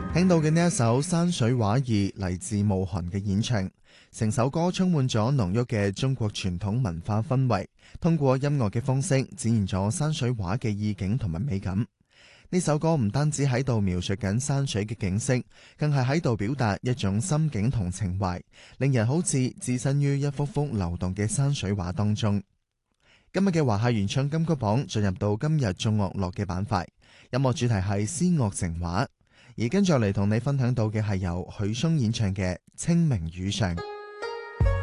聽到嘅呢一首山水畫意嚟自慕寒嘅演唱，成首歌充滿咗濃郁嘅中國傳統文化氛圍，通過音樂嘅方式展現咗山水畫嘅意境同埋美感。呢首歌唔單止喺度描述緊山水嘅景色，更係喺度表達一種心境同情懷，令人好似置身於一幅幅流動嘅山水畫當中。今日嘅華夏原創金曲榜進入到今日眾樂樂嘅板塊，音樂主題係詩樂情畫。而跟住嚟同你分享到嘅係由許嵩演唱嘅《清明雨上》。